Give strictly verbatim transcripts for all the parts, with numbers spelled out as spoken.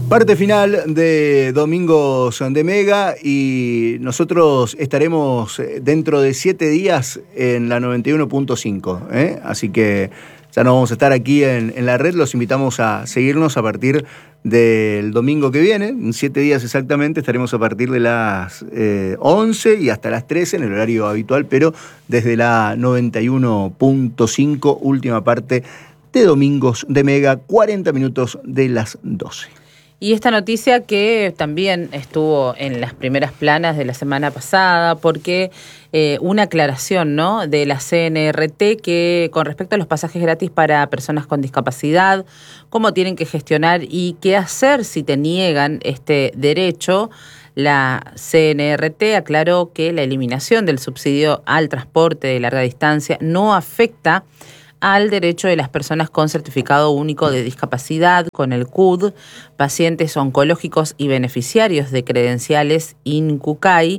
Parte final de Domingos de Mega y nosotros estaremos dentro de siete días en la noventa y uno punto cinco, ¿eh? Así que ya no vamos a estar aquí en, en la red, los invitamos a seguirnos a partir del domingo que viene, en siete días exactamente, estaremos a partir de las eh, once y hasta las trece en el horario habitual, pero desde la noventa y uno punto cinco, última parte de Domingos de Mega, cuarenta minutos de las doce. Y esta noticia que también estuvo en las primeras planas de la semana pasada, porque eh, una aclaración, ¿no?, de la C N R T que con respecto a los pasajes gratis para personas con discapacidad, cómo tienen que gestionar y qué hacer si te niegan este derecho. La C N R T aclaró que la eliminación del subsidio al transporte de larga distancia no afecta al derecho de las personas con certificado único de discapacidad, con el C U D, pacientes oncológicos y beneficiarios de credenciales INCUCAI,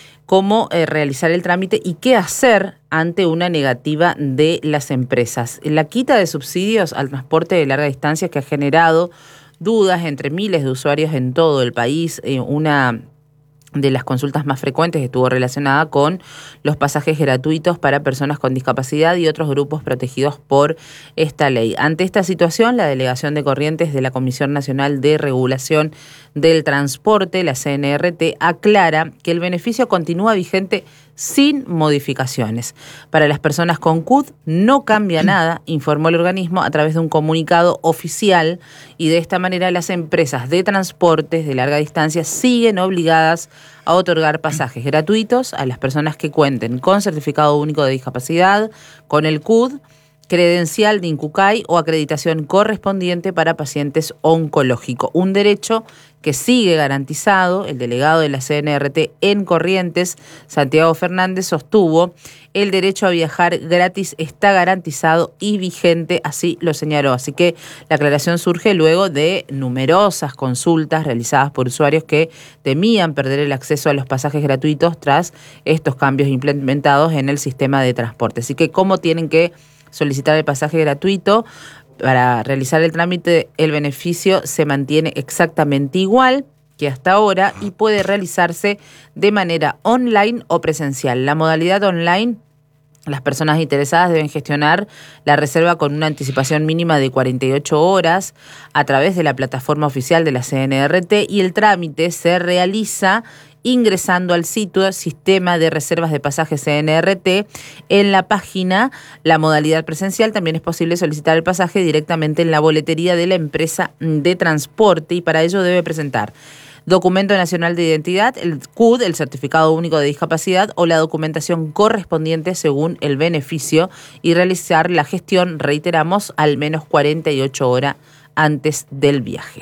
cómo eh, realizar el trámite y qué hacer ante una negativa de las empresas. La quita de subsidios al transporte de larga distancia que ha generado dudas entre miles de usuarios en todo el país, eh, una de las consultas más frecuentes estuvo relacionada con los pasajes gratuitos para personas con discapacidad y otros grupos protegidos por esta ley. Ante esta situación, la Delegación de Corrientes de la Comisión Nacional de Regulación del Transporte, la C N R T, aclara que el beneficio continúa vigente sin modificaciones. Para las personas con C U D no cambia nada, informó el organismo a través de un comunicado oficial, y de esta manera las empresas de transportes de larga distancia siguen obligadas a otorgar pasajes gratuitos a las personas que cuenten con certificado único de discapacidad, con el C U D, credencial de INCUCAI o acreditación correspondiente para pacientes oncológicos. Un derecho que sigue garantizado. El delegado de la C N R T en Corrientes, Santiago Fernández, sostuvo: el derecho a viajar gratis está garantizado y vigente, así lo señaló. Así que la aclaración surge luego de numerosas consultas realizadas por usuarios que temían perder el acceso a los pasajes gratuitos tras estos cambios implementados en el sistema de transporte. Así que, ¿cómo tienen que solicitar el pasaje gratuito? Para realizar el trámite, el beneficio se mantiene exactamente igual que hasta ahora y puede realizarse de manera online o presencial. La modalidad online, las personas interesadas deben gestionar la reserva con una anticipación mínima de cuarenta y ocho horas a través de la plataforma oficial de la C N R T, y el trámite se realiza ingresando al sitio Sistema de Reservas de Pasajes C N R T. En la página, la modalidad presencial, también es posible solicitar el pasaje directamente en la boletería de la empresa de transporte, y para ello debe presentar documento nacional de identidad, el C U D, el certificado único de discapacidad o la documentación correspondiente según el beneficio, y realizar la gestión, reiteramos, al menos cuarenta y ocho horas antes del viaje.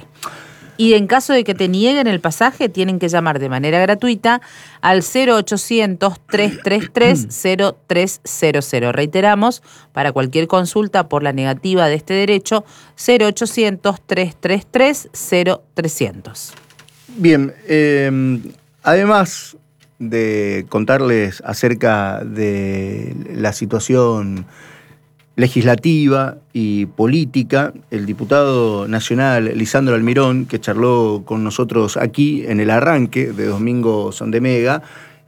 Y en caso de que te nieguen el pasaje, tienen que llamar de manera gratuita al cero ochocientos, trescientos treinta y tres, cero tres cero cero. Reiteramos, para cualquier consulta por la negativa de este derecho, cero ochocientos, trescientos treinta y tres, cero trescientos. Bien, eh, además de contarles acerca de la situación legislativa y política, el diputado nacional Lisandro Almirón, que charló con nosotros aquí en el arranque de Domingos de Mega,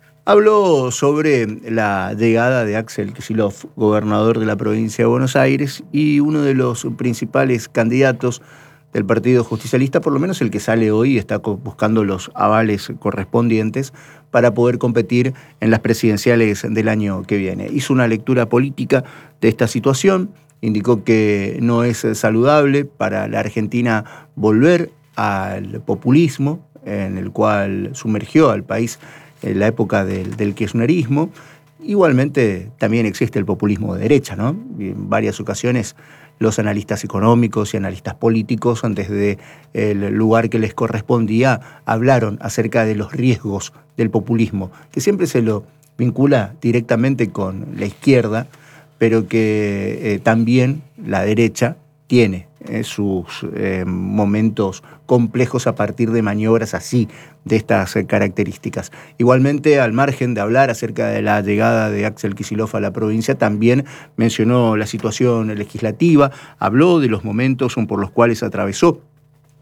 habló sobre la llegada de Axel Kicillof, gobernador de la provincia de Buenos Aires y uno de los principales candidatos del Partido Justicialista, por lo menos el que sale hoy y está buscando los avales correspondientes para poder competir en las presidenciales del año que viene. Hizo una lectura política de esta situación, indicó que no es saludable para la Argentina volver al populismo en el cual sumergió al país en la época del, del kirchnerismo. Igualmente también existe el populismo de derecha, ¿no? Y en varias ocasiones los analistas económicos y analistas políticos, antes del lugar que les correspondía, hablaron acerca de los riesgos del populismo, que siempre se lo vincula directamente con la izquierda, pero que eh, también la derecha tiene eh, sus eh, momentos complejos a partir de maniobras así, de estas eh, características. Igualmente, al margen de hablar acerca de la llegada de Axel Kicillof a la provincia, también mencionó la situación legislativa, habló de los momentos por los cuales atravesó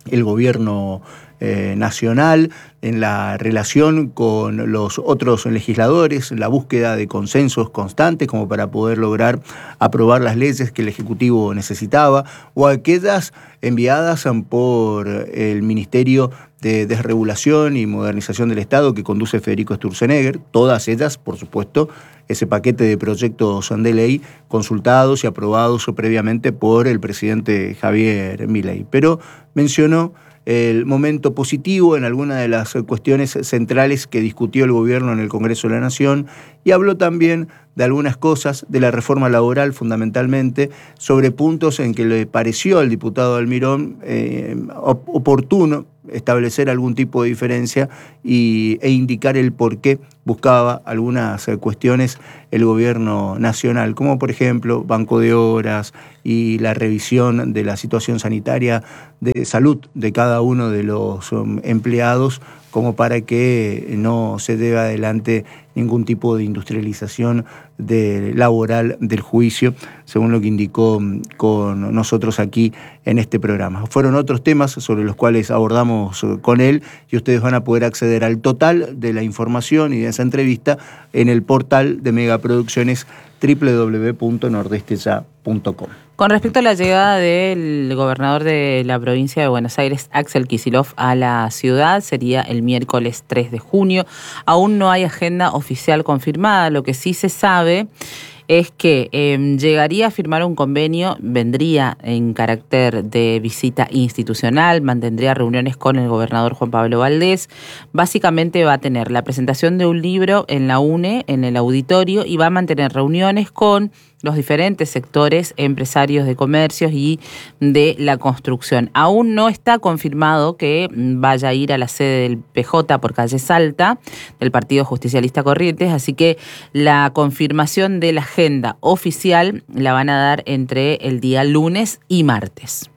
el gobierno eh, nacional, en la relación con los otros legisladores, la búsqueda de consensos constantes como para poder lograr aprobar las leyes que el Ejecutivo necesitaba, o aquellas enviadas por el Ministerio de Desregulación y Modernización del Estado que conduce Federico Sturzenegger, todas ellas, por supuesto, ese paquete de proyectos de ley consultados y aprobados previamente por el presidente Javier Milei. Pero mencionó el momento positivo en alguna de las cuestiones centrales que discutió el gobierno en el Congreso de la Nación y habló también de algunas cosas de la reforma laboral, fundamentalmente, sobre puntos en que le pareció al diputado Almirón eh, oportuno establecer algún tipo de diferencia y, e indicar el por qué buscaba algunas cuestiones el gobierno nacional, como por ejemplo banco de horas y la revisión de la situación sanitaria de salud de cada uno de los um, empleados, como para que no se lleve adelante ningún tipo de industrialización de, laboral del juicio, según lo que indicó con nosotros aquí en este programa. Fueron otros temas sobre los cuales abordamos con él y ustedes van a poder acceder al total de la información y de esa entrevista en el portal de Megaproducciones doble u doble u doble u punto nordeste ya punto com. Con respecto a la llegada del gobernador de la provincia de Buenos Aires, Axel Kicillof, a la ciudad, sería el miércoles tres de junio. Aún no hay agenda oficial confirmada. Lo que sí se sabe es que eh, llegaría a firmar un convenio, vendría en carácter de visita institucional, mantendría reuniones con el gobernador Juan Pablo Valdés. Básicamente va a tener la presentación de un libro en la UNE, en el auditorio, y va a mantener reuniones con los diferentes sectores empresarios de comercios y de la construcción. Aún no está confirmado que vaya a ir a la sede del P J por calle Salta, del Partido Justicialista Corrientes, así que la confirmación de la agenda oficial la van a dar entre el día lunes y martes.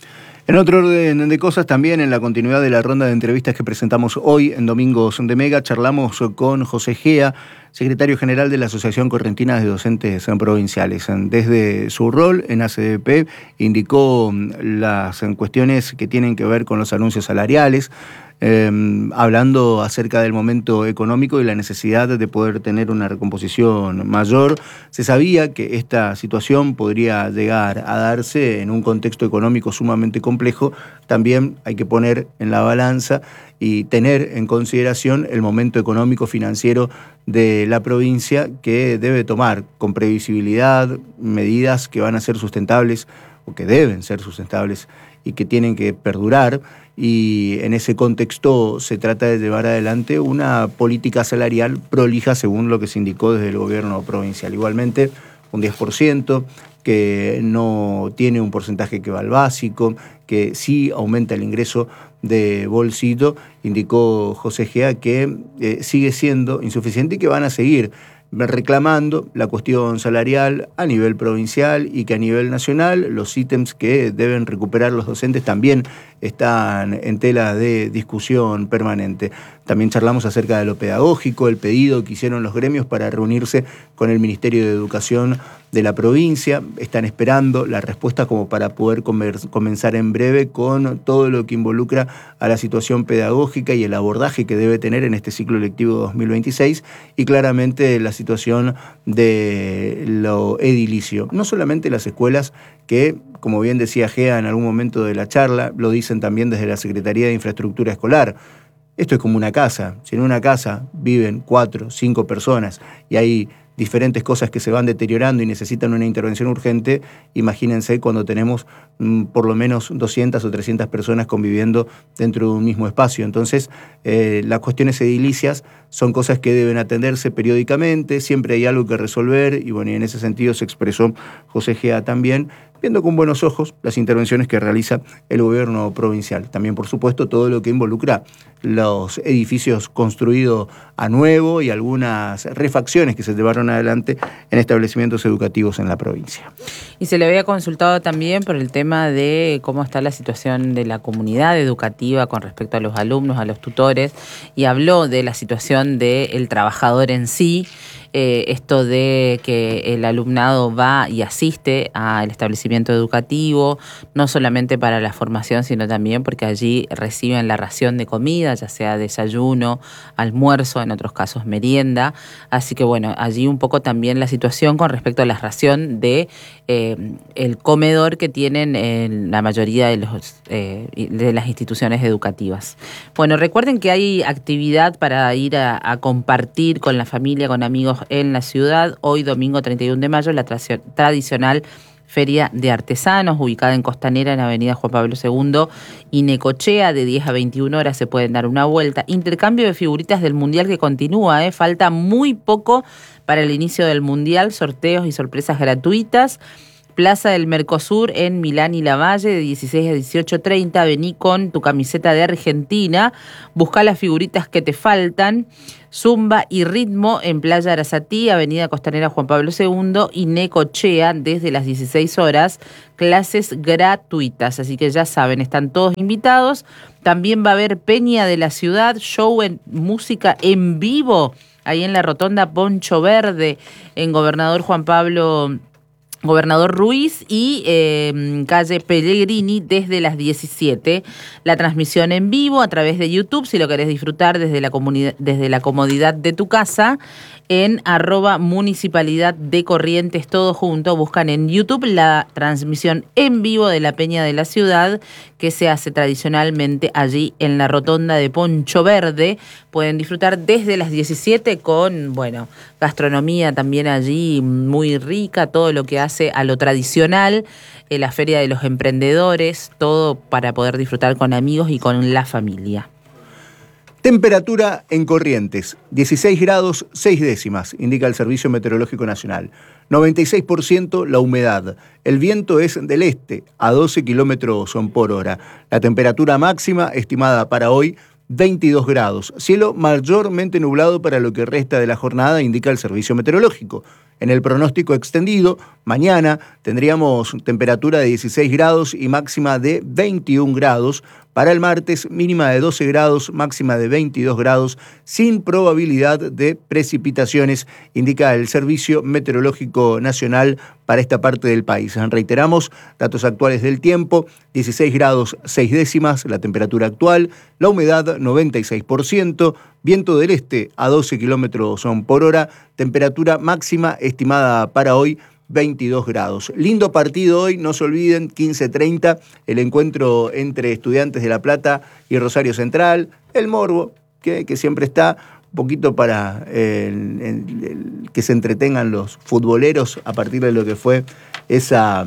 En otro orden de cosas, también en la continuidad de la ronda de entrevistas que presentamos hoy en Domingos de Mega, charlamos con José Gea, secretario general de la Asociación Correntina de Docentes Provinciales. Desde su rol en A C D P indicó las cuestiones que tienen que ver con los anuncios salariales, Eh, hablando acerca del momento económico y la necesidad de poder tener una recomposición mayor. Se sabía que esta situación podría llegar a darse en un contexto económico sumamente complejo. También hay que poner en la balanza y tener en consideración el momento económico financiero de la provincia, que debe tomar con previsibilidad medidas que van a ser sustentables o que deben ser sustentables y que tienen que perdurar, y en ese contexto se trata de llevar adelante una política salarial prolija según lo que se indicó desde el gobierno provincial. Igualmente, un diez por ciento que no tiene un porcentaje que va al básico, que sí aumenta el ingreso de bolsillo, indicó José Gea que eh, sigue siendo insuficiente y que van a seguir reclamando la cuestión salarial a nivel provincial y que a nivel nacional los ítems que deben recuperar los docentes también están en tela de discusión permanente. También charlamos acerca de lo pedagógico, el pedido que hicieron los gremios para reunirse con el Ministerio de Educación de la provincia. Están esperando la respuesta como para poder comenzar en breve con todo lo que involucra a la situación pedagógica y el abordaje que debe tener en este ciclo lectivo dos mil veintiséis, y claramente la situación de lo edilicio. No solamente las escuelas que, como bien decía Gea en algún momento de la charla, lo dicen también desde la Secretaría de Infraestructura Escolar. Esto es como una casa. Si en una casa viven cuatro, cinco personas y hay diferentes cosas que se van deteriorando y necesitan una intervención urgente, imagínense cuando tenemos mm, por lo menos doscientas o trescientas personas conviviendo dentro de un mismo espacio. Entonces, eh, las cuestiones edilicias son cosas que deben atenderse periódicamente, siempre hay algo que resolver, y bueno, y en ese sentido se expresó José Gea también, viendo con buenos ojos las intervenciones que realiza el gobierno provincial. También, por supuesto, todo lo que involucra los edificios construidos a nuevo y algunas refacciones que se llevaron adelante en establecimientos educativos en la provincia. Y se le había consultado también por el tema de cómo está la situación de la comunidad educativa con respecto a los alumnos, a los tutores, y habló de la situación del trabajador en sí, eh, esto de que el alumnado va y asiste al establecimiento educativo, no solamente para la formación, sino también porque allí reciben la ración de comida, ya sea desayuno, almuerzo, en otros casos merienda. Así que bueno, allí un poco también la situación con respecto a la ración de eh, el comedor que tienen en la mayoría de, los, eh, de las instituciones educativas. Bueno, recuerden que hay actividad para ir a, a compartir con la familia, con amigos en la ciudad. Hoy, domingo treinta y uno de mayo, la tra- tradicional Feria de Artesanos, ubicada en Costanera, en Avenida Juan Pablo segundo y Necochea, de diez a veintiuna horas se pueden dar una vuelta. Intercambio de figuritas del Mundial que continúa, ¿eh? Falta muy poco para el inicio del Mundial, sorteos y sorpresas gratuitas. Plaza del Mercosur en Milán y Lavalle, de dieciséis a dieciocho treinta. Vení con tu camiseta de Argentina, buscá las figuritas que te faltan. Zumba y ritmo en Playa Arasatí, Avenida Costanera Juan Pablo segundo y Necochea, desde las dieciséis horas, clases gratuitas. Así que ya saben, están todos invitados. También va a haber Peña de la Ciudad, show en música en vivo, ahí en la Rotonda Poncho Verde, en Gobernador Juan Pablo Gobernador Ruiz y eh, calle Pellegrini, desde las diecisiete. La transmisión en vivo a través de YouTube, si lo querés disfrutar desde la, comunidad, desde la comodidad de tu casa, en arroba Municipalidad de Corrientes, todo junto. Buscan en YouTube la transmisión en vivo de la Peña de la Ciudad, que se hace tradicionalmente allí en la Rotonda de Poncho Verde. Pueden disfrutar desde las diecisiete con, bueno, gastronomía también allí muy rica, todo lo que hace a lo tradicional, eh, la Feria de los Emprendedores, todo para poder disfrutar con amigos y con la familia. Temperatura en Corrientes, dieciséis grados seis décimas, indica el Servicio Meteorológico Nacional. noventa y seis por ciento la humedad. El viento es del este, a doce kilómetros por hora. La temperatura máxima estimada para hoy, veintidós grados. Cielo mayormente nublado para lo que resta de la jornada, indica el Servicio Meteorológico. En el pronóstico extendido, mañana tendríamos temperatura de dieciséis grados y máxima de veintiún grados. Para el martes, mínima de doce grados, máxima de veintidós grados, sin probabilidad de precipitaciones, indica el Servicio Meteorológico Nacional para esta parte del país. Reiteramos, datos actuales del tiempo, dieciséis grados seis décimas, la temperatura actual, la humedad noventa y seis por ciento, viento del este a doce kilómetros por hora, temperatura máxima estimada para hoy, veintidós grados. Lindo partido hoy, no se olviden, quince treinta, el encuentro entre Estudiantes de La Plata y Rosario Central, el morbo, que, que siempre está un poquito para eh, el, el, el, que se entretengan los futboleros a partir de lo que fue esa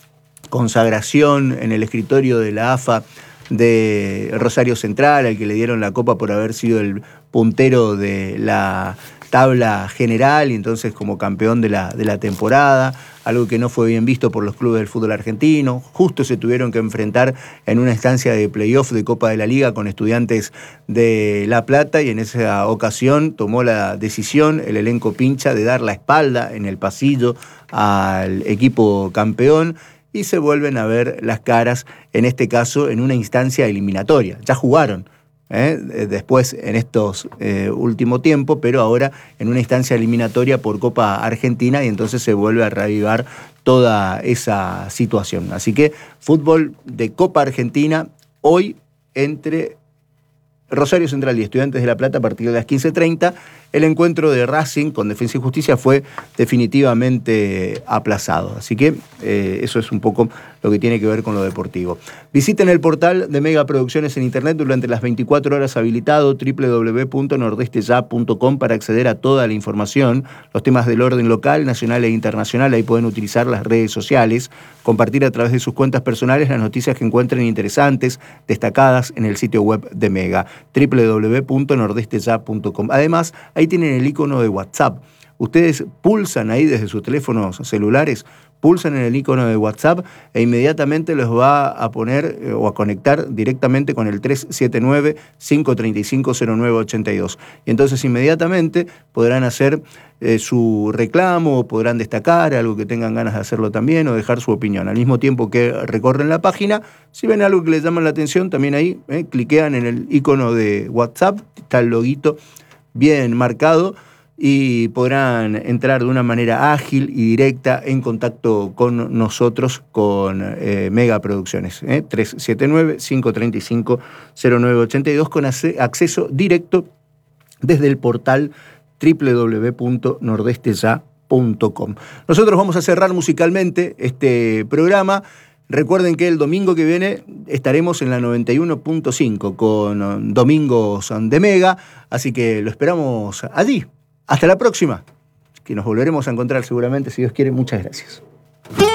consagración en el escritorio de la A F A de Rosario Central, al que le dieron la copa por haber sido el puntero de la tabla general y entonces como campeón de la, de la temporada, algo que no fue bien visto por los clubes del fútbol argentino. Justo se tuvieron que enfrentar en una instancia de playoff de Copa de la Liga con Estudiantes de La Plata y en esa ocasión tomó la decisión el elenco pincha de dar la espalda en el pasillo al equipo campeón y se vuelven a ver las caras, en este caso en una instancia eliminatoria. Ya jugaron ¿Eh? después en estos eh, último tiempo, pero ahora en una instancia eliminatoria por Copa Argentina y entonces se vuelve a reavivar toda esa situación. Así que fútbol de Copa Argentina hoy entre Rosario Central y Estudiantes de La Plata a partir de las quince treinta. El encuentro de Racing con Defensa y Justicia fue definitivamente aplazado. Así que eh, eso es un poco lo que tiene que ver con lo deportivo. Visiten el portal de Mega Producciones en internet durante las veinticuatro horas habilitado, doble u doble u doble u punto nordeste ya punto com, para acceder a toda la información, los temas del orden local, nacional e internacional. Ahí pueden utilizar las redes sociales, compartir a través de sus cuentas personales las noticias que encuentren interesantes, destacadas en el sitio web de Mega, doble u doble u doble u punto nordeste ya punto com. Además, ahí tienen el icono de WhatsApp. Ustedes pulsan ahí desde sus teléfonos celulares, pulsan en el icono de WhatsApp e inmediatamente los va a poner eh, o a conectar directamente con el tres siete nueve, cinco tres cinco, cero nueve ocho dos. Y entonces inmediatamente podrán hacer eh, su reclamo, o podrán destacar algo que tengan ganas de hacerlo también o dejar su opinión. Al mismo tiempo que recorren la página, si ven algo que les llama la atención, también ahí eh, cliquean en el icono de WhatsApp, está el loguito bien marcado, y podrán entrar de una manera ágil y directa en contacto con nosotros, con eh, Mega Producciones, ¿eh? tres siete nueve, cinco tres cinco, cero nueve ocho dos, con acceso directo desde el portal doble u doble u doble u punto nordeste ya punto com. Nosotros vamos a cerrar musicalmente este programa. Recuerden que el domingo que viene estaremos en la noventa y uno punto cinco con Domingos de Mega, así que lo esperamos allí. Hasta la próxima, que nos volveremos a encontrar seguramente, si Dios quiere. Muchas gracias.